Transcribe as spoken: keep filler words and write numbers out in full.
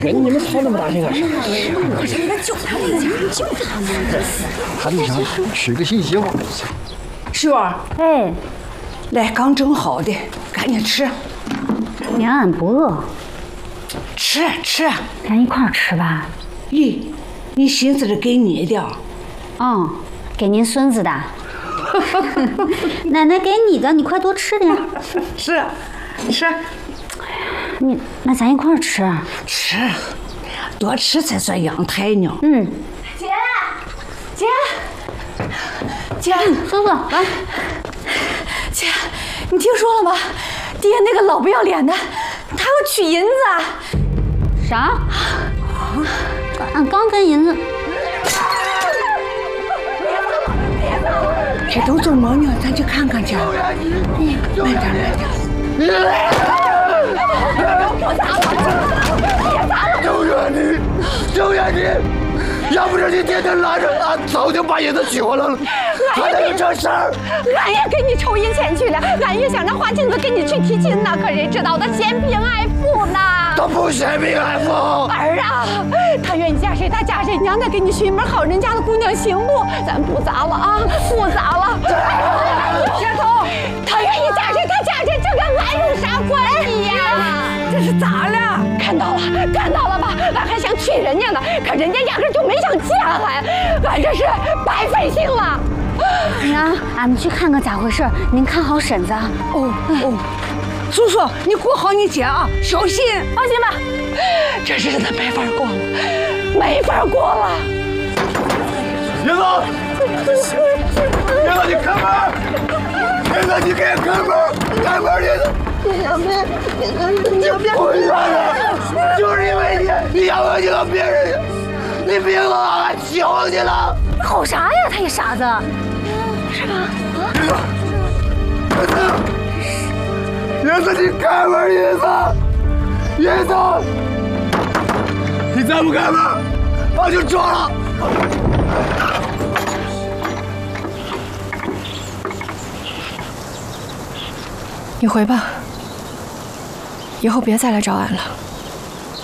跟你们吵那么大声干啥？ 我这来救他一下，救他们。 他就想吃个新希望。 媳妇儿， 哎， 来，刚蒸好的，赶紧吃。 娘，俺不饿， 吃吃， 咱一块儿吃吧。 咦，你寻思着给你的？ 嗯，给您孙子的。奶奶给你的，你快多吃点。 是，吃。 你那咱一块儿吃。 吃，多吃才算养胎呢。 嗯。 姐，姐，姐， 叔叔来。 姐，你听说了吗？爹那个老不要脸的，他要取银子。 啥？俺刚跟银子。 这都怎么呢？咱去看看去。慢点，慢点。 周远你，周远你，要不是你天天拉着，俺早就把银子取回来了。还得这事儿， 俺也给你筹银钱去了，俺也想让花镜子给你去提亲呢，可谁知道他嫌贫爱富呢？ 他不嫌贫爱富。 儿啊，他愿意嫁谁他嫁谁，娘再给你寻一门好人家的姑娘行不？咱不砸了啊，不砸了。接走，他愿意嫁谁他嫁谁，这跟俺有啥关系呀？这是咋了？看到了，看到了吧？俺还想娶人家呢，可人家压根就没想嫁俺，俺这是白费心了。 娘，俺们去看看咋回事，您看好婶子啊。 哦哦，叔叔，你顾好你姐啊，小心。 放心吧，这日子没法过了，没法过了。 银子，银子，你开门！银子，你给俺开门！开门，银子！ 你要别，你要别混蛋的，就是因为你，你要不你和别人，你别了，俺求你了。 吼啥呀？他也傻子。是吧？ 银子，银子，你开门！银子，银子，你再不开门，俺就抓了。 你回吧，以后别再来找俺了。